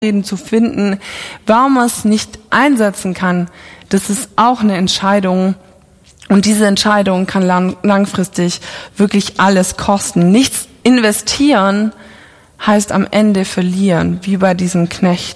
Ausreden zu finden, warum man es nicht einsetzen kann, das ist auch eine Entscheidung. Und diese Entscheidung kann langfristig wirklich alles kosten. Nichts investieren heißt am Ende verlieren, wie bei diesem Knecht.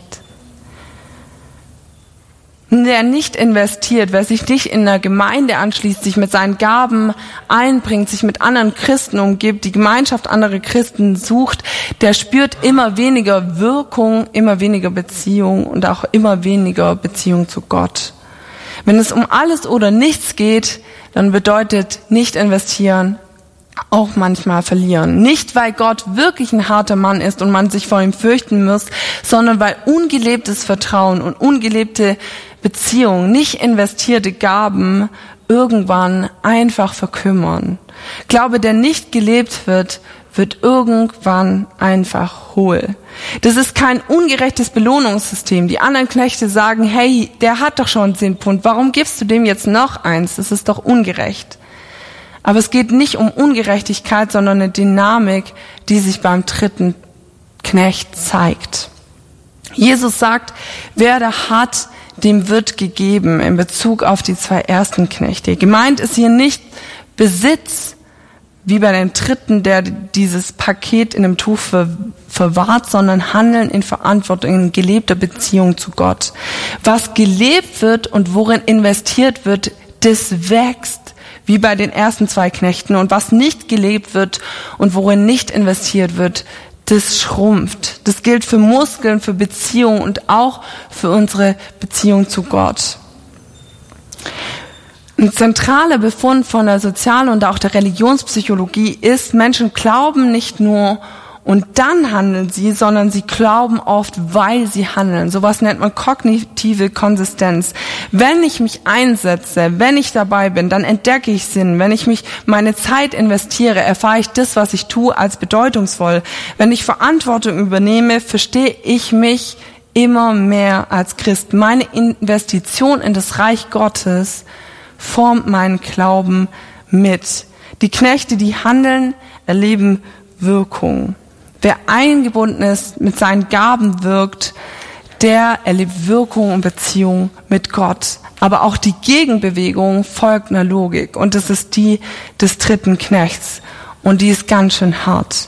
Der nicht investiert, wer sich nicht in einer Gemeinde anschließt, sich mit seinen Gaben einbringt, sich mit anderen Christen umgibt, die Gemeinschaft anderer Christen sucht, der spürt immer weniger Wirkung, immer weniger Beziehung und auch immer weniger Beziehung zu Gott. Wenn es um alles oder nichts geht, dann bedeutet nicht investieren auch manchmal verlieren. Nicht, weil Gott wirklich ein harter Mann ist und man sich vor ihm fürchten muss, sondern weil ungelebtes Vertrauen und ungelebte Beziehung, nicht investierte Gaben irgendwann einfach verkümmern. Glaube, der nicht gelebt wird, wird irgendwann einfach hohl. Das ist kein ungerechtes Belohnungssystem. Die anderen Knechte sagen, hey, der hat doch schon 10 Pfund, warum gibst du dem jetzt noch 1? Das ist doch ungerecht. Aber es geht nicht um Ungerechtigkeit, sondern eine Dynamik, die sich beim dritten Knecht zeigt. Jesus sagt, wer da hat, dem wird gegeben in Bezug auf die 2 ersten Knechte. Gemeint ist hier nicht Besitz, wie bei dem dritten, der dieses Paket in einem Tuch verwahrt, sondern Handeln in Verantwortung, in gelebter Beziehung zu Gott. Was gelebt wird und worin investiert wird, das wächst, wie bei den ersten 2 Knechten. Und was nicht gelebt wird und worin nicht investiert wird, das schrumpft. Das gilt für Muskeln, für Beziehungen und auch für unsere Beziehung zu Gott. Ein zentraler Befund von der Sozial- und auch der Religionspsychologie ist, Menschen glauben nicht nur und dann handeln sie, sondern sie glauben oft, weil sie handeln. Sowas nennt man kognitive Konsistenz. Wenn ich mich einsetze, wenn ich dabei bin, dann entdecke ich Sinn. Wenn ich meine Zeit investiere, erfahre ich das, was ich tue, als bedeutungsvoll. Wenn ich Verantwortung übernehme, verstehe ich mich immer mehr als Christ. Meine Investition in das Reich Gottes formt meinen Glauben mit. Die Knechte, die handeln, erleben Wirkung. Wer eingebunden ist, mit seinen Gaben wirkt, der erlebt Wirkung und Beziehung mit Gott. Aber auch die Gegenbewegung folgt einer Logik. Und das ist die des dritten Knechts. Und die ist ganz schön hart.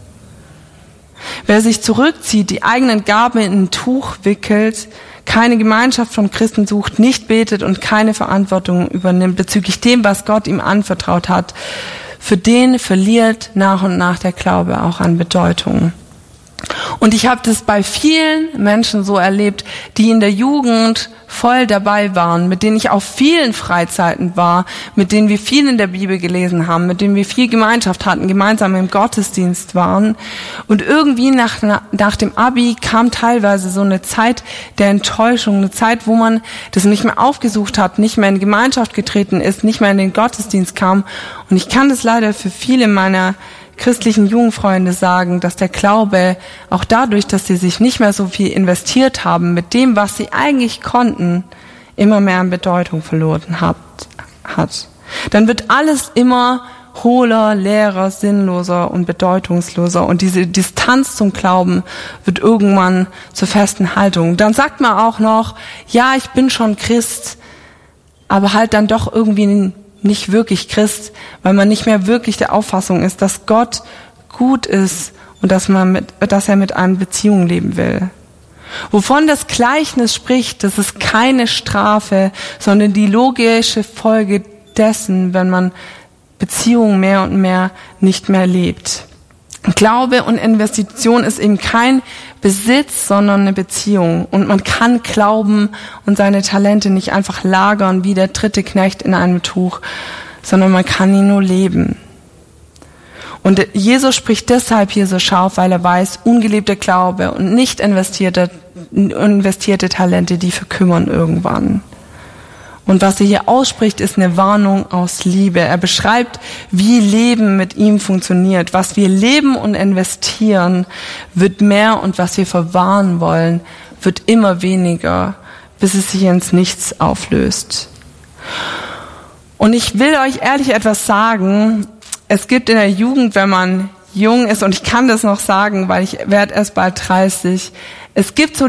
Wer sich zurückzieht, die eigenen Gaben in ein Tuch wickelt, keine Gemeinschaft von Christen sucht, nicht betet und keine Verantwortung übernimmt bezüglich dem, was Gott ihm anvertraut hat, für den verliert nach und nach der Glaube auch an Bedeutung. Und ich habe das bei vielen Menschen so erlebt, die in der Jugend voll dabei waren, mit denen ich auf vielen Freizeiten war, mit denen wir viel in der Bibel gelesen haben, mit denen wir viel Gemeinschaft hatten, gemeinsam im Gottesdienst waren. Und irgendwie nach dem Abi kam teilweise so eine Zeit der Enttäuschung, eine Zeit, wo man das nicht mehr aufgesucht hat, nicht mehr in Gemeinschaft getreten ist, nicht mehr in den Gottesdienst kam. Und ich kann das leider für viele meiner christlichen Jugendfreunde sagen, dass der Glaube auch dadurch, dass sie sich nicht mehr so viel investiert haben mit dem, was sie eigentlich konnten, immer mehr an Bedeutung verloren hat. Dann wird alles immer hohler, leerer, sinnloser und bedeutungsloser und diese Distanz zum Glauben wird irgendwann zur festen Haltung. Dann sagt man auch noch, ja, ich bin schon Christ, aber halt dann doch irgendwie nicht wirklich Christ, weil man nicht mehr wirklich der Auffassung ist, dass Gott gut ist und dass er mit einem Beziehung leben will. Wovon das Gleichnis spricht, das ist keine Strafe, sondern die logische Folge dessen, wenn man Beziehungen mehr und mehr nicht mehr lebt. Glaube und Investition ist eben kein Besitz, sondern eine Beziehung. Und man kann Glauben und seine Talente nicht einfach lagern wie der dritte Knecht in einem Tuch, sondern man kann ihn nur leben. Und Jesus spricht deshalb hier so scharf, weil er weiß, ungelebter Glaube und nicht investierte Talente, die verkümmern irgendwann. Und was er hier ausspricht, ist eine Warnung aus Liebe. Er beschreibt, wie Leben mit ihm funktioniert. Was wir leben und investieren, wird mehr und was wir verwahren wollen, wird immer weniger, bis es sich ins Nichts auflöst. Und ich will euch ehrlich etwas sagen. Es gibt in der Jugend, wenn man jung ist, und ich kann das noch sagen, weil ich werde erst bald 30, Es gibt so